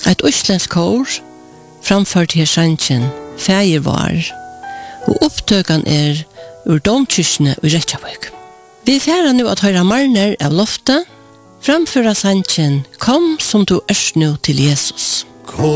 Et østlensk kår framført her sangen Fægir var, og opptøkan ur domkyrkene i Reykjavik. Vi færa nu at høyra Marner av Lofta, framføra sangen Kom som du nu til Jesus.